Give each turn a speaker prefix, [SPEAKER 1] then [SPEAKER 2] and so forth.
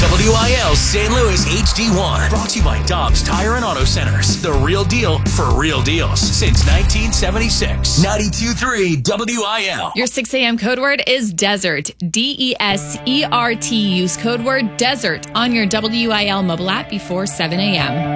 [SPEAKER 1] WIL St. Louis HD1. Brought to you by Dobbs Tire and Auto Centers. The real deal for real deals since 1976. 92.3 WIL.
[SPEAKER 2] Your 6 a.m. code word is desert. DESERT. Use code word desert on your WIL mobile app before 7 a.m.